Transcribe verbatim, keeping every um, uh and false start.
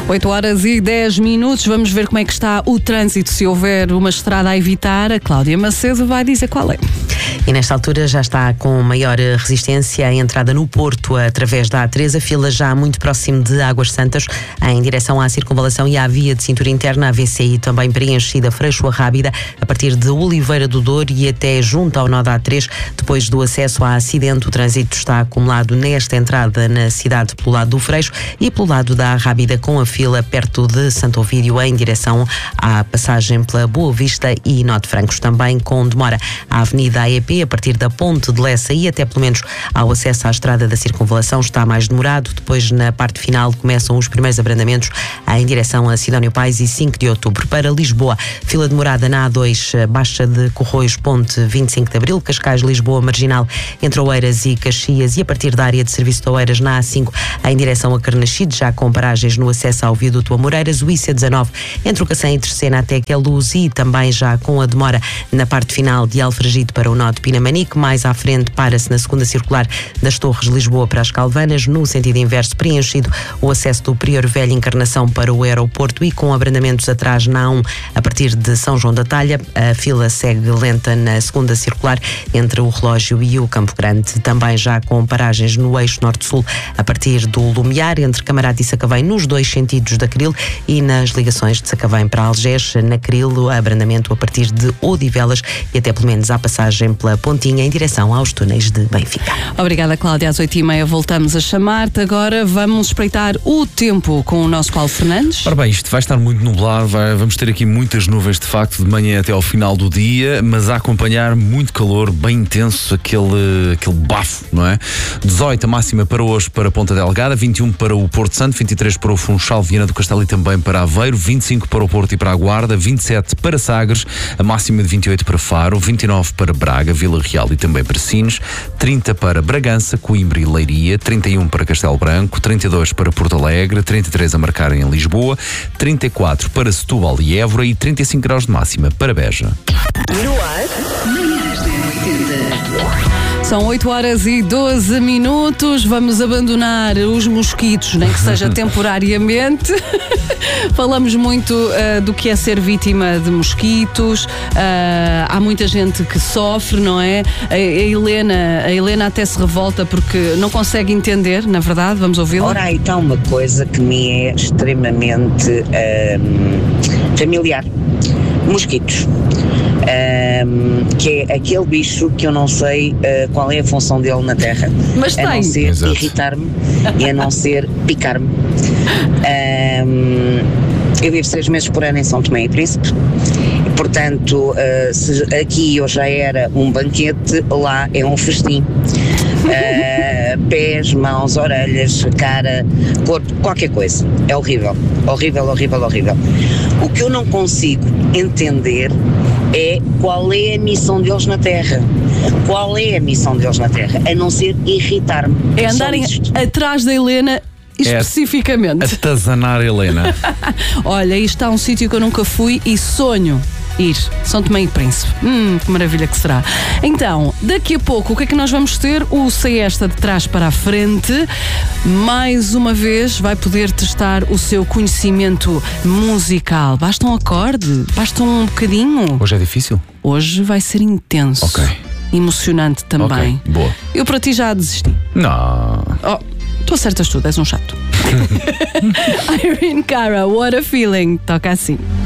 oito horas e dez minutos, vamos ver como é que está o trânsito. Se houver uma estrada a evitar, a Cláudia Macedo vai dizer qual é. E nesta altura já está com maior resistência a entrada no Porto através da A três, a fila já muito próximo de Águas Santas, em direção à circunvalação e à via de cintura interna, a V C I também preenchida Freixo a Rábida, a partir de Oliveira do Douro e até junto ao nó da A três. Depois do acesso a acidente, o trânsito está acumulado nesta entrada na cidade pelo lado do Freixo e pelo lado da Rábida, com a fila perto de Santo Ovídio em direção à passagem pela Boa Vista e Nó de Francos. Também com demora a Avenida A E P, a partir da Ponte de Lessa e até pelo menos ao acesso à estrada da circunvalação está mais demorado. Depois, na parte final, começam os primeiros abrandamentos em direção a Sidónio Pais e cinco de outubro. Para Lisboa, fila demorada na A dois, Baixa de Corroios, Ponte vinte e cinco de Abril, Cascais, Lisboa, Marginal, entre Oeiras e Caxias e a partir da área de serviço de Oeiras na A cinco em direção a Carnaxide, já com paragens no acesso ao viaduto Amoreiras, o I C dezanove entre o Cacém e Terceira até que a Luz e também já com a demora na parte final de Alfragide para o nó de Pinamanique. Mais à frente para-se na segunda circular das Torres de Lisboa para as Calvanas, no sentido inverso preenchido o acesso do Prior Velho Encarnação para o aeroporto e com abrandamentos atrás na A um a partir de São João da Talha. A fila segue lenta na segunda circular entre o Relógio e o Campo Grande, também já com paragens no eixo norte-sul a partir do Lumiar, entre Camarate e Sacavém nos dois sentidos da Cril e nas ligações de Sacavém para Algés, na Cril, abrandamento a partir de Odivelas e até pelo menos à passagem pela Pontinha em direção aos túneis de Benfica. Obrigada, Cláudia. Às oito e meia voltamos a chamar-te. Agora vamos espreitar o tempo com o nosso Paulo Fernandes. Ora bem, isto vai estar muito nublado, vai, vamos ter aqui muitas nuvens de facto de manhã até ao final do dia, mas a acompanhar muito calor, bem intenso, aquele, aquele bafo, não é? dezoito a máxima para hoje para Ponta Delgada, vinte e um para o Porto Santo, vinte e três para o Funchal, Viana do Castelo e também para Aveiro, vinte e cinco para o Porto e para a Guarda, vinte e sete para Sagres, a máxima de vinte e oito para Faro, vinte e nove para Braga, Vila Real e também para Sines, trinta para Bragança, Coimbra e Leiria, trinta e um para Castelo Branco, trinta e dois para Porto Alegre, trinta e três a marcar em Lisboa, trinta e quatro para Setúbal e Évora e trinta e cinco graus de máxima para Beja. São oito horas e doze minutos. Vamos abandonar os mosquitos, nem que seja temporariamente. Falamos muito uh, do que é ser vítima de mosquitos. Uh, há muita gente que sofre, não é? A, a, Helena, a Helena até se revolta porque não consegue entender, na verdade. Vamos ouvi-la? Ora, aí está uma coisa que me é extremamente um, familiar. Mosquitos. Um, que é aquele bicho que eu não sei uh, qual é a função dele na Terra. Mas a tem. não ser Exato. irritar-me e a não ser picar-me. Um, eu vivo seis meses por ano em São Tomé e Príncipe. Portanto, uh, se aqui eu já era um banquete, lá é um festim. Uh, pés, mãos, orelhas, cara, corpo, qualquer coisa. É horrível, horrível, horrível, horrível. O que eu não consigo entender é qual é a missão deles na Terra. Qual é a missão deles na Terra? A não ser irritar-me. É andarem atrás da Helena especificamente. É atazanar Helena. Olha, isto está um sítio que eu nunca fui e sonho ir. São Tomé e Príncipe. Hum, que maravilha que será. Então, daqui a pouco, o que é que nós vamos ter? O Sei Esta de trás para a frente. Mais uma vez, vai poder testar o seu conhecimento musical. Basta um acorde? Basta um bocadinho? Hoje é difícil? Hoje vai ser intenso. Ok. Emocionante também. Ok, boa. Eu para ti já desisti. Não. Oh, tu acertas tudo, és um chato. Irene Cara, What a Feeling. Toca assim.